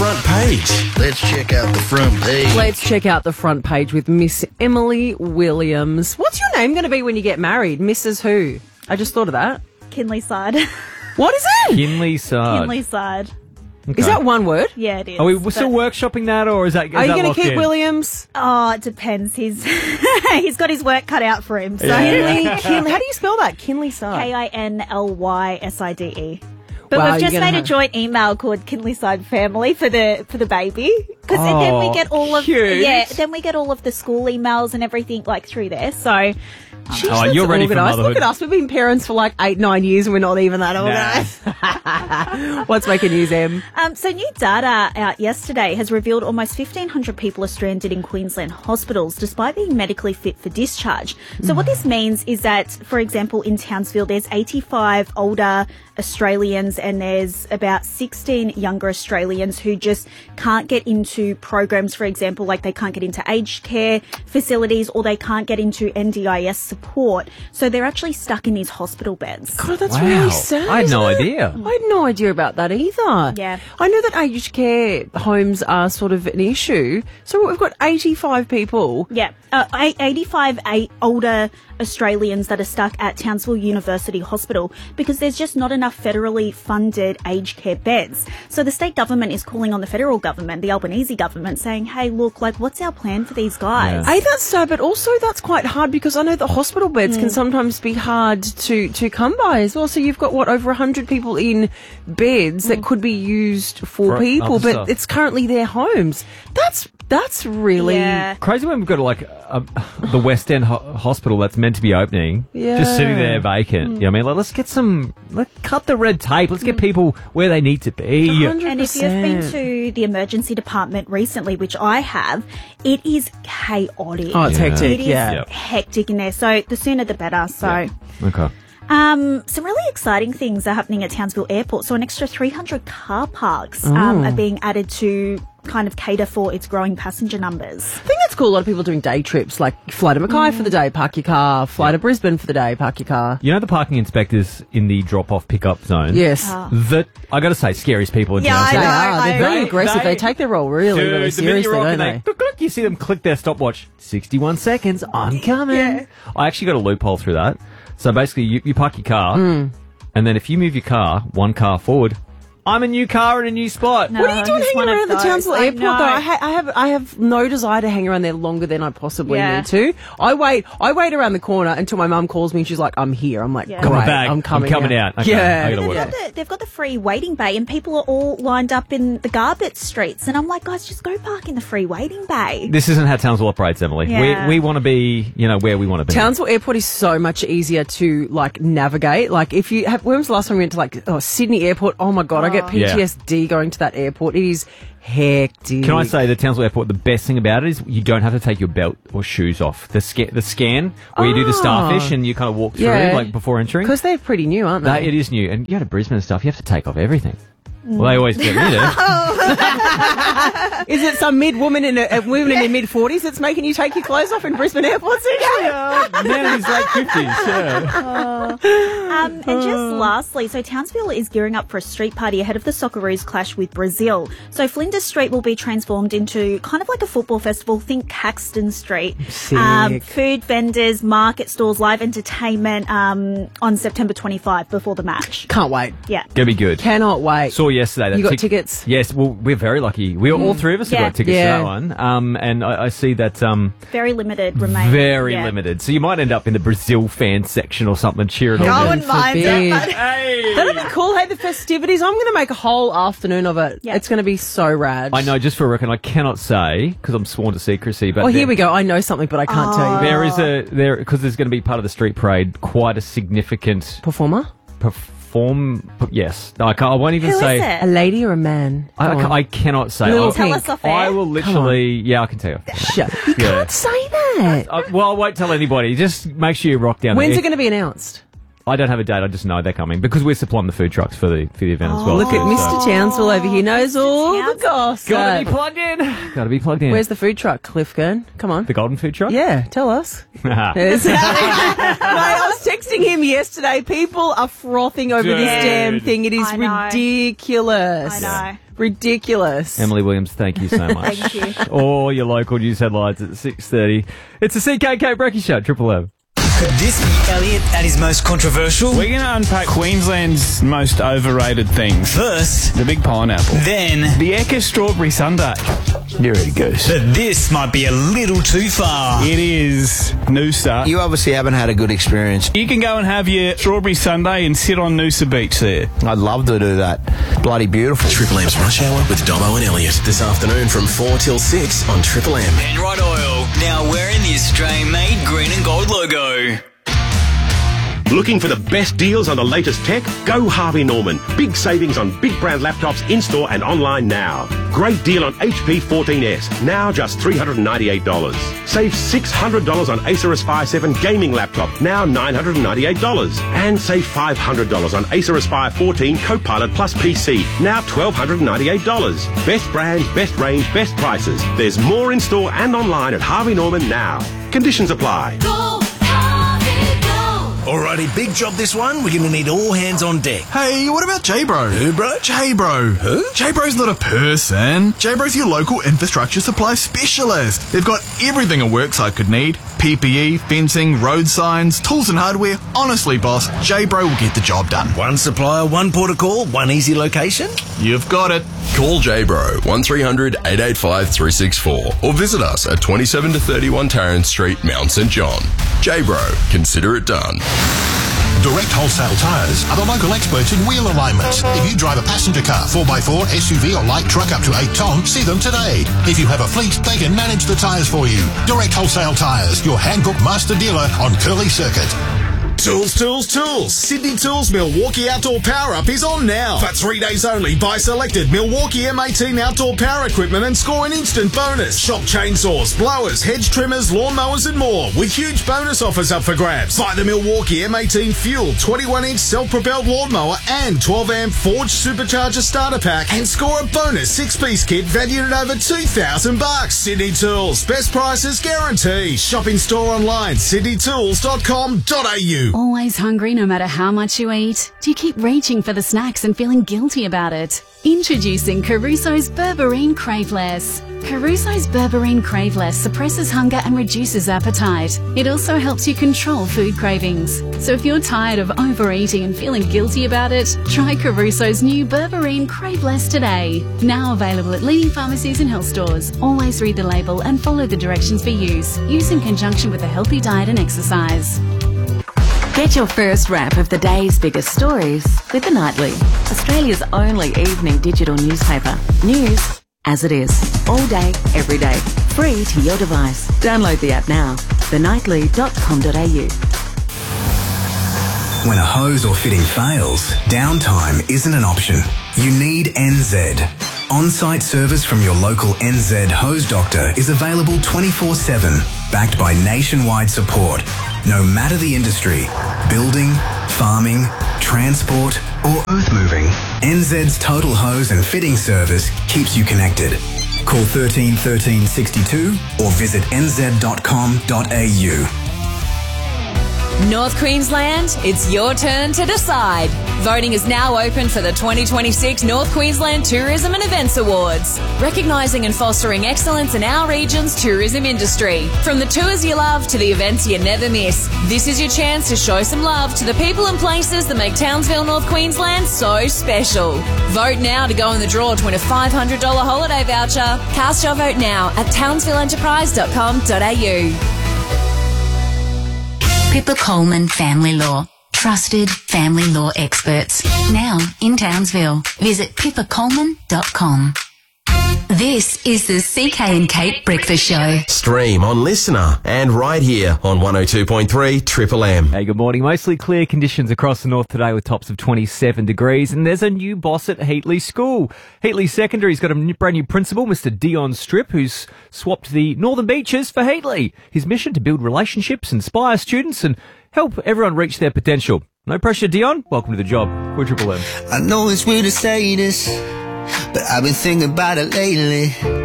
front page. Let's check out the front page. Let's check out the front page with Miss Emily Williams. What's your name going to be when you get married? Mrs. Who? I just thought of that. Kinley Side. What is it? Kinley Sard. Kinley Side. Okay. Is that one word? Yeah, it is. Are we still workshopping that, or is that? Are you going to keep Williams? Oh, it depends. He's he's got his work cut out for him. So Kinley. How do you spell that? Kinley Side. KINLYSIDE. But Wow, we've just you're gonna made a have- joint email called Kinley Side Family for the baby, because then we get all of cute. then we get all of the school emails and everything like through there. So Jeez, Oh, that's you're ready for organised. motherhood. Look at us. We've been parents for like 8-9 years and we're not even that organised. What's making news, Em? So new data out yesterday has revealed almost 1,500 people are stranded in Queensland hospitals despite being medically fit for discharge. So what this means is that, for example, in Townsville, there's 85 older Australians and there's about 16 younger Australians who just can't get into programs, for example, like they can't get into aged care facilities or they can't get into NDIS support. So they're actually stuck in these hospital beds. God, that's Wow. really sad. I had no isn't it? idea. I had no idea about that either. Yeah. I know that aged care homes are sort of an issue. So we've got 85 people. Yeah, 85 older Australians that are stuck at Townsville University Hospital because there's just not enough federally funded aged care beds. So the state government is calling on the federal government, the Albanese government, saying, hey, look, like, what's our plan for these guys? A, that's sad, but also that's quite hard because I know the hospital beds can sometimes be hard to come by as well. So you've got, over 100 people in beds that could be used for For people, other but stuff. it's currently their homes. That's really... Yeah. Crazy when we've got the West End hospital that's meant to be opening, just sitting there vacant. You know what I mean? Like, let's cut the red tape. Let's get people where they need to be. 100%. And if you've been to the emergency department recently, which I have, it is chaotic. Oh, it's hectic, It is yeah. hectic in there. So the sooner the better. So... Okay. Some really exciting things are happening at Townsville Airport. So an extra 300 car parks are being added to kind of cater for its growing passenger numbers. I think that's cool. A lot of people doing day trips, like fly to Mackay for the day, park your car, fly to Brisbane for the day, park your car. You know the parking inspectors in the drop-off pickup zone? Yes. That, I got to say, scariest people in Yeah, town. I They know, are. They're very They- aggressive. They take their role really, Dude, really the minute seriously, you're off don't and they? click, click, you see them click their stopwatch. 61 seconds, I'm coming. Yeah. I actually got a loophole through that. So basically, you park your car, and then if you move your car one car forward, I'm a new car in a new spot. No. What are you doing just hanging one of around the those. Townsville I Airport know. though? I have no desire to hang around there longer than I possibly Yeah. need to. I wait around the corner until my mum calls me and she's like, I'm here. I'm like, Yeah. great, Got my bag. I'm coming out. Okay, Yeah. I gotta work. They've got the free waiting bay and people are all lined up in the Garbett streets. And I'm like, guys, just go park in the free waiting bay. This isn't how Townsville operates, Emily. Yeah. We want to be, where we want to be. Townsville Airport is so much easier to navigate. Like if you have, when was the last time we went to Sydney Airport? Oh my God, I get Yeah. PTSD going to that airport. It is hectic. Can I say the Townsville Airport, the best thing about it is you don't have to take your belt or shoes off. The scan where you do the starfish and you kind of walk through before entering. Because they're pretty new, aren't they? It is new. And you go to Brisbane and stuff, you have to take off everything. Well, they always get me there. Is it some woman in their mid-40s that's making you take your clothes off in Brisbane Airport? Man in his late 50s, yeah. And just lastly, so Townsville is gearing up for a street party ahead of the Socceroos clash with Brazil. So Flinders Street will be transformed into kind of like a football festival. Think Caxton Street. Sick. Food vendors, market stalls, live entertainment on September 25 before the match. Can't wait. Yeah. Gonna be good. Cannot wait. Saw yesterday. That You got tickets? Yes, well, we're very lucky. All three of us Yeah. have got tickets Yeah. to that one. And I see that Very limited remain. very Yeah. limited. So you might end up in the Brazil fan section or something cheering Heaven on. I wouldn't mind forbid. it, but- Hey! That'd be cool. Hey, the festivities. I'm going to make a whole afternoon of it. Yeah. It's going to be so rad. I know, just for a reckon, I cannot say, because I'm sworn to secrecy, but Oh, here we go. I know something, but I can't tell you. there is because there's going to be part of the street parade, quite a significant Performer? yes. No, I won't even Who say. is A it? lady or a man? Go on. I cannot say. Lil I'll- Tell Pink. us off air. I will literally. I can tell you. Shut. You Yeah. can't say that. Well, I won't tell anybody. Just make sure you rock down. When's there. it going to be announced? I don't have a date. I just know they're coming because we're supplying the food trucks for the event as well. Look at Mr. Townsville over here. Knows all the gossip. Gotta be plugged in. Gotta be plugged in. Where's the food truck, Cliffgurn? Come on. the golden food truck? Yeah, tell us. Yes. Mate, I was texting him yesterday. People are frothing over this damn thing. It is I know. ridiculous. I know. Ridiculous. Emily Williams, thank you so much. Thank you. All your local news headlines at 6:30. It's the CKK Brekkie Show, Triple M. Could this be Elliot at his most controversial? We're going to unpack Queensland's most overrated things. First, The big pineapple. then, The Eka strawberry sundae. You're a goose. but this might be a little too far. It is Noosa. You obviously haven't had a good experience. You can go and have your strawberry sundae and sit on Noosa Beach there. I'd love to do that. Bloody beautiful. Triple M's Rush Hour with Dobbo and Elliot this afternoon from 4 till 6 on Triple M. Penrite Oil, now wearing the Australian-made green and gold logo. Looking for the best deals on the latest tech? Go Harvey Norman. Big savings on big brand laptops in-store and online now. Great deal on HP 14S, now just $398. Save $600 on Acer Aspire 7 gaming laptop, now $998. And save $500 on Acer Aspire 14 Copilot Plus PC, now $1,298. Best brands, best range, best prices. There's more in-store and online at Harvey Norman now. Conditions apply. Alrighty, big job this one. We're going to need all hands on deck. Hey, what about J-Bro? Who, bro? J-Bro. Who? J-Bro's not a person. J-Bro's your local infrastructure supply specialist. They've got everything a worksite could need. PPE, fencing, road signs, tools and hardware. Honestly, boss, J-Bro will get the job done. One supplier, one port of call, one easy location. You've got it. Call J-Bro 1300 885 364 or visit us at 27 to 31 Tarrant Street, Mount St John. J-Bro, consider it done. Direct Wholesale Tyres are the local experts in wheel alignments. If you drive a passenger car, 4x4, SUV or light truck up to 8 tonne, see them today. If you have a fleet, they can manage the tyres for you. Direct Wholesale Tyres, your Hankook master dealer on Curly Circuit. Tools, tools, tools. Sydney Tools Milwaukee Outdoor Power Up is on now. For 3 days only, buy selected Milwaukee M18 outdoor power equipment and score an instant bonus. Shop chainsaws, blowers, hedge trimmers, lawnmowers and more with huge bonus offers up for grabs. Buy the Milwaukee M18 Fuel 21-inch self-propelled lawnmower and 12-amp Forge Supercharger starter pack and score a bonus 6-piece kit valued at over $2,000. Sydney Tools. Best prices guaranteed. Shop in store online, sydneytools.com.au. Always hungry no matter how much you eat? Do you keep reaching for the snacks and feeling guilty about it? Introducing Caruso's Berberine Craveless. Caruso's Berberine Craveless suppresses hunger and reduces appetite. It also helps you control food cravings. So if you're tired of overeating and feeling guilty about it, try Caruso's new Berberine Craveless today. Now available at leading pharmacies and health stores. Always read the label and follow the directions for use. Use in conjunction with a healthy diet and exercise. Get your first wrap of the day's biggest stories with The Nightly, Australia's only evening digital newspaper. News as it is, all day, every day, free to your device. Download the app now, thenightly.com.au. When a hose or fitting fails, downtime isn't an option. You need NZ. On-site service from your local NZ hose doctor is available 24/7, backed by nationwide support. No matter the industry, building, farming, transport or earth moving, NZ's total hose and fitting service keeps you connected. Call 13 13 62 or visit nz.com.au. North Queensland, it's your turn to decide. Voting is now open for the 2026 North Queensland Tourism and Events Awards, recognising and fostering excellence in our region's tourism industry. From the tours you love to the events you never miss, this is your chance to show some love to the people and places that make Townsville, North Queensland so special. Vote now to go in the draw to win a $500 holiday voucher. Cast your vote now at townsvilleenterprise.com.au. Pippa Coleman Family Law. Trusted family law experts. Now in Townsville. Visit pippacoleman.com. This is the CK and Kate Breakfast Show. Stream on Listener and right here on 102.3 Triple M. Hey, good morning. Mostly clear conditions across the north today with tops of 27 degrees. And there's a new boss at Heatley School. Heatley Secondary's got a brand new principal, Mr. Dion Strip, who's swapped the Northern Beaches for Heatley. His mission to build relationships, inspire students and help everyone reach their potential. No pressure, Dion. Welcome to the job. We're Triple M. I know it's weird to say this, but I've been thinking about it lately.